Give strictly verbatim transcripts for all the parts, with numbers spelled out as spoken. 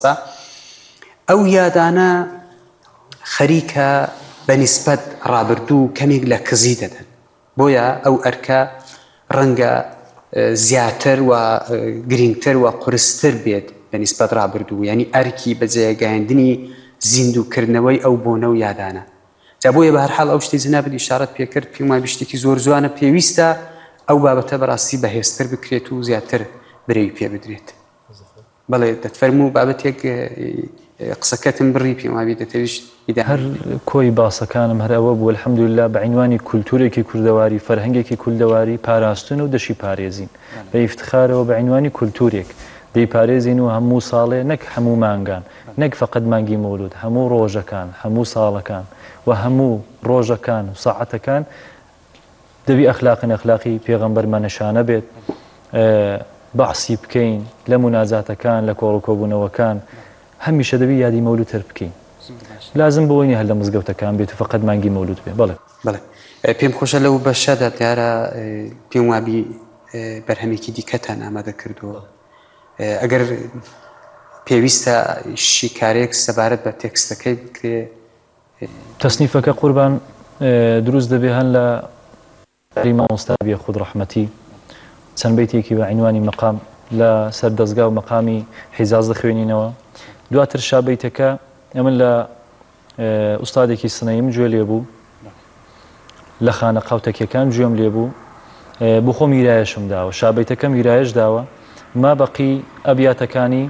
ئەو یادانە خەریکە بە نیسبەت ڕابردوو کەمێک لە کزی دەدەن، بۆیە ئەو ئەرکە ڕەنگە زیاتر و گرنگتر و قورستر بێت بە نیسبەت ڕابردوو، یعنی ئەرکی بە جێگەیاندنی زیندووکردنەوەی ئەو بۆنە و یادانە. جا بۆیە بە هەرحاڵ ئەو شتەی جەنابەت ئیشارەت پێکرد پێم وایە شتێکی زۆر جوانە، پێویستە ئەو بابەتە بەڕاستی بەهێزتر بکرێت و زیاتر برێوی پێ بدرێت. بەڵێ دەتفەرموو بابەتێک قسەکەتم بڕی پێم وابێت دەتەویست هەر کۆی باسەکانم هەر ئەوە بوو الحەمدوللا بە عنوانی کولتورێکی کوردەواری، فەرهەنگێکی کوردەواری پاراستون و دەشی پارێزین بە ئیفتخارەوە بە عنوانی کولتورێک دەیپارێزین و هەموو ساڵێ نەک هەموو مانگان، نەک فەقەت مانگی مەولود، هەموو ڕۆژەکان، هەموو ساڵەکان و هەموو ڕۆژەکان و ساعەتەکان دەبی ئەخلاقن ئەخلاقی پێغەمبەرمان نیشانە بێت، بەعسی بکەین لە موناجاتەکان لە کۆڕوکۆبوونەوەکان، هەمیشە دەبی یادی مەولود هەر بکەین. لازم بۆی نیە هەر لە مزگەوتەکان بێت و فەقەت مانگی مەولود بێ. بەڵێ بەڵێ پێم خۆشە لەو بەشەدا دیارە پێم وابی بەرهەمێکی دیکەتان ئامادە کردووە. ئەگەر پێویستە شیکارێک سەبارەت بە تێکستەکەی بکرێ تەسنیفەکە قوربان دروست دەبێ هەن لە مامۆستا بێ خود ڕەحمەتی چەند بەیتێکی بە عنوانی مەقام لە سەردەستگا و مەقامی حیجاز دەخوێنینەوە. دواتر شابەیتەکە ئەمن لە ئوستادێکی سنەیم گوێ لێبوو، لە خانە قاوتەکیەکان گوێم لێبوو، بۆ خۆم هیرایەشم داوە، شابەیتەکەم هیرایەش داوە. ما بەقی ئەبیاتەکانی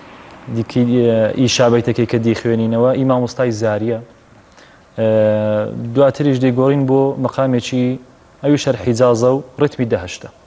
ئی شابەیتەکەی کە دیخوێنینەوە ئی مامۆستای زاریە، دواتریش دەیگۆڕین بۆ مەقامێکی ئەوی شەر حیجازە و ڕتمی دەهەشتە.